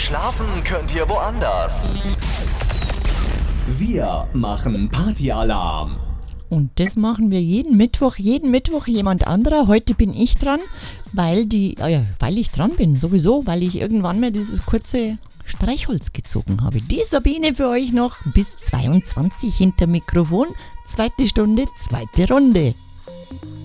Schlafen könnt ihr woanders. Wir machen Partyalarm. Und das machen wir jeden Mittwoch jemand anderer. Heute bin ich dran, weil ich dran bin, sowieso, weil ich irgendwann mal dieses kurze Streichholz gezogen habe. Die Sabine für euch noch bis 22 hinter Mikrofon. Zweite Stunde, zweite Runde.